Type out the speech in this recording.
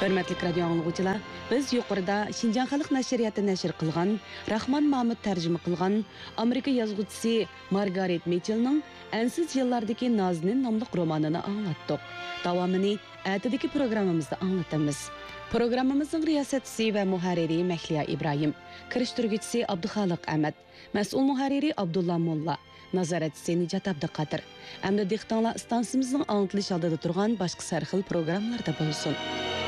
Hörmətli radio anlıqçılar, biz yuqorida Şinjan Xalq Nəşriyyatı nəşr qılğan, Rahman Mahmud tərcümə qılğan Amerika yazğıçısı Margaret Mitchell'ның Ensiz yıllardaki Naznin namlıq romanını anlattık. Davamını ətidəki proqramımızda anlatımız. Proqramımızın riyasətçisi və muharriri Məhliya İbrahim, kiriştirgüçüsü Abduxaliq Əhməd, məsul muharriri Abdullah Molla, nazaratçısı Nicat Abduqadir. Əmdə dehqonlar stansiyamızın anlatılış aldida turğan başqa sarxil proqramlarda bo'lsin.